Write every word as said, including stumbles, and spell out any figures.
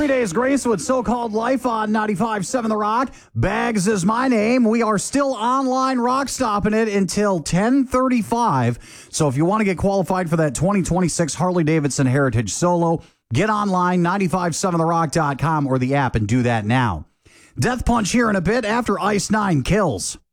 Three Days Grace with So-Called Life on ninety-five point seven The Rock. Bags is my name. We are still online rock stopping it until ten thirty-five. So if you want to get qualified for that twenty twenty-six Harley-Davidson Heritage Solo, get online, nine five seven the rock dot com or the app and do that now. Death Punch here in a bit after Ice nine kills.